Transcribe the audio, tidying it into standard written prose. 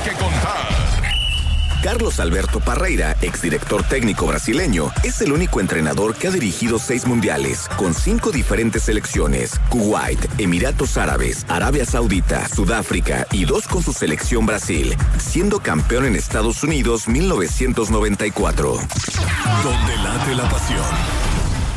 que contar. Carlos Alberto Parreira, exdirector técnico brasileño, es el único entrenador que ha dirigido 6 mundiales, con 5 diferentes selecciones: Kuwait, Emiratos Árabes, Arabia Saudita, Sudáfrica y 2 con su selección Brasil, siendo campeón en Estados Unidos 1994. Donde late la pasión.